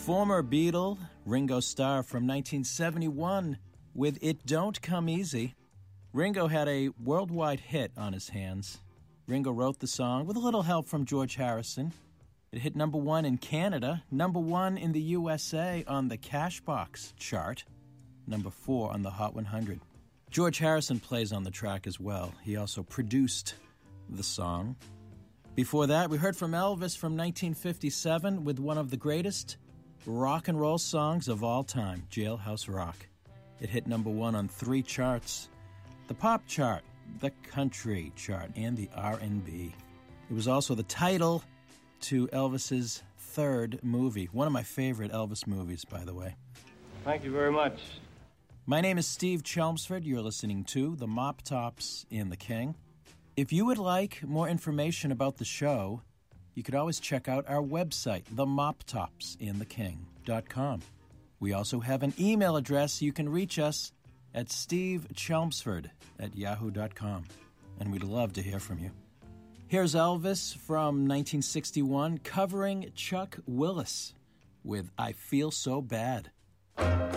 Former Beatle, Ringo Starr from 1971 with It Don't Come Easy. Ringo had a worldwide hit on his hands. Ringo wrote the song with a little help from George Harrison. It hit number 1 in Canada, number 1 in the USA on the Cashbox chart, number 4 on the Hot 100. George Harrison plays on the track as well. He also produced the song. Before that, we heard from Elvis from 1957 with one of the greatest rock and roll songs of all time, Jailhouse Rock. It hit number 1 on 3 charts, the pop chart, the country chart, and the R&B. It was also the title to Elvis's third movie, one of my favorite Elvis movies, by the way. Thank you very much. My name is Steve Chelmsford. You're listening to The Mop Tops and the King. If you would like more information about the show, you could always check out our website, themoptopsandtheking.com. We also have an email address. You can reach us at stevechelmsford@yahoo.com, and we'd love to hear from you. Here's Elvis from 1961 covering Chuck Willis with I Feel So Bad.